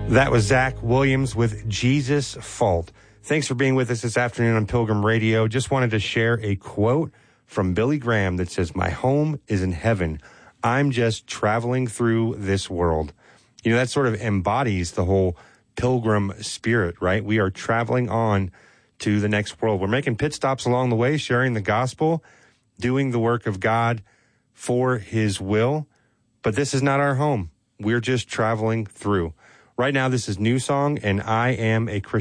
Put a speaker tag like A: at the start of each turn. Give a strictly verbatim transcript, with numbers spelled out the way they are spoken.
A: That was Zach Williams with Jesus Fault. Thanks for being with us this afternoon on Pilgrim Radio. Just wanted to share a quote from Billy Graham that says, "My home is in heaven. I'm just traveling through this world." You know, that sort of embodies the whole pilgrim spirit, right? We are traveling on to the next world. We're making pit stops along the way, sharing the gospel, doing the work of God for his will. But this is not our home. We're just traveling through. Right now, this is New Song, and I Am a Christian.